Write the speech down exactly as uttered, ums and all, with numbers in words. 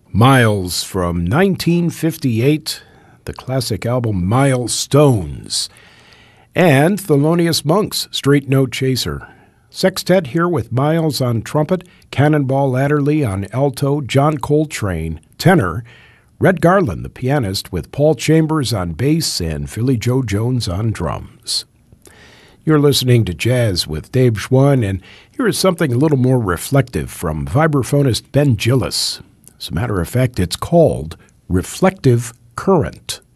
Miles from nineteen fifty-eight, the classic album Milestones, and Thelonious Monk's Straight Note Chaser. Sextet here with Miles on trumpet, Cannonball Adderley on alto, John Coltrane, tenor, Red Garland, the pianist, with Paul Chambers on bass and Philly Joe Jones on drums. You're listening to Jazz with Dave Schwann, and here is something a little more reflective from vibraphonist Ben Gillis. As a matter of fact, it's called Reflective Current.